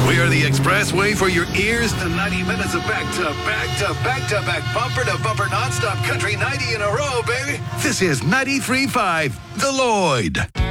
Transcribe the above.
We are the expressway for your ears to 90 minutes of back-to-back-to-back-to-back bumper-to-bumper nonstop country 90 in a row, baby. This is 93.5 The Lloyd.